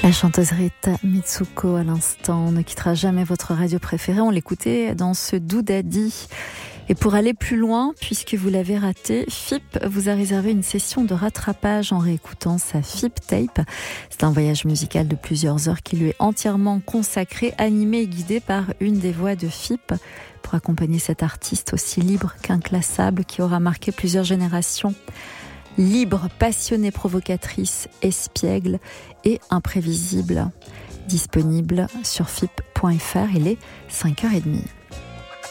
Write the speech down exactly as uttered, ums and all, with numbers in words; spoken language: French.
La chanteuse Rita Mitsuko à l'instant ne quittera jamais votre radio préférée. On l'écoutait dans ce Doudadi. Et pour aller plus loin, puisque vous l'avez raté, F I P vous a réservé une session de rattrapage en réécoutant sa F I P Tape. C'est un voyage musical de plusieurs heures qui lui est entièrement consacré, animé et guidé par une des voix de F I P pour accompagner cet artiste aussi libre qu'inclassable qui aura marqué plusieurs générations. Libre, passionnée, provocatrice, espiègle et imprévisible. Disponible sur F I P point F R, il est cinq heures trente.